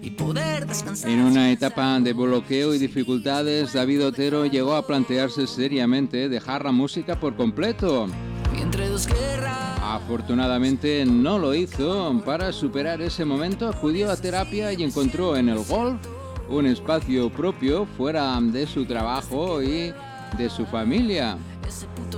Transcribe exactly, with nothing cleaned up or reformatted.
En una etapa de bloqueo y dificultades, David Otero llegó a plantearse seriamente dejar la música por completo. Afortunadamente no lo hizo. Para superar ese momento acudió a terapia y encontró en el golf un espacio propio fuera de su trabajo y de su familia.